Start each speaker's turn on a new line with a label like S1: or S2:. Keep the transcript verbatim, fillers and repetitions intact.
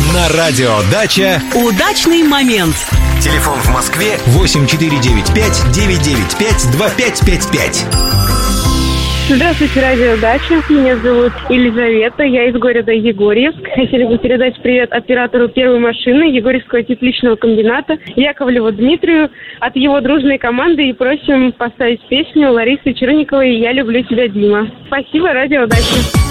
S1: На радио «Дача»
S2: удачный момент.
S1: Телефон в Москве восемь четыре девять пять девять девять пять два пять пять пять.
S3: Здравствуйте, радио «Дача». Меня зовут Елизавета, я из города Егорьевск. Хотели бы передать привет оператору первой машины Егорьевского тепличного комбината Яковлеву Дмитрию от его дружной команды и просим поставить песню Ларисы Черниковой «Я люблю тебя, Дима». Спасибо, радио «Дача».